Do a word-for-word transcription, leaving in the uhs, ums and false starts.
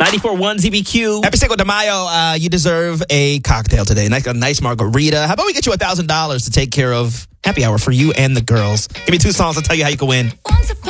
ninety-four point one Z B Q. Happy Cinco de Mayo. Uh, you deserve a cocktail today. Like a nice margarita. How about we get you one thousand dollars to take care of happy hour for you and the girls? Give me two songs. I'll tell you how you can win.